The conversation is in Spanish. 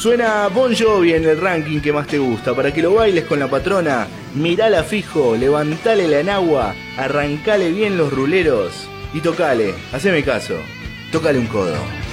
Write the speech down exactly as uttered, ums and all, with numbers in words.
Suena Bon Jovi en el ranking que más te gusta. Para que lo bailes con la patrona, mirala fijo, levantale la enagua, arrancale bien los ruleros y tocale, haceme caso, tocale un codo.